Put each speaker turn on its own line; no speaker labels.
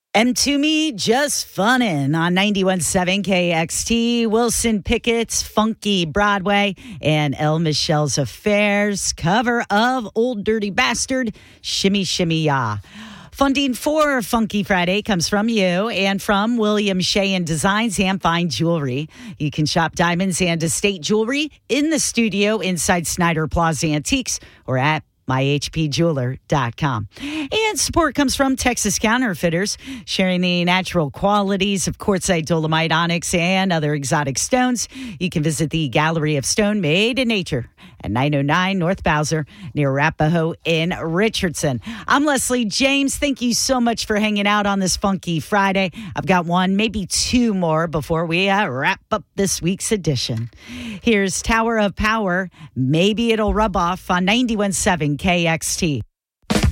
And to me, just funnin' on 91.7 KXT, Wilson Pickett's Funky Broadway, and El Michelle's Affairs cover of Old Dirty Bastard, Shimmy Shimmy Ya. Funding for Funky Friday comes from you and from William Shea Designs and Fine Jewelry. You can shop diamonds and estate jewelry in the studio inside Snyder Plaza Antiques or at myhpjeweler.com. And support comes from Texas Counterfeiters, sharing the natural qualities of quartzite, dolomite, onyx, and other exotic stones. You can visit the Gallery of Stone Made in Nature at 909 North Bowser near Arapahoe in Richardson. I'm Leslie James. Thank you so much for hanging out on this Funky Friday. I've got one, maybe two more before we wrap up this week's edition. Here's Tower of Power. Maybe it'll rub off on 91.7 KXT.